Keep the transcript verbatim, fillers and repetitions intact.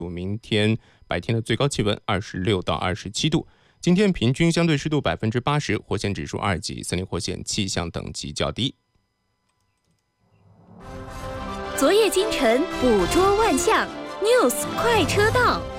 明天白天的最高气温二十六到二十七度。今天平均相对湿度百分之八十，火险指数二级，森林火险气象等级较低。 昨夜今晨捕捉万象 ，News 快车道。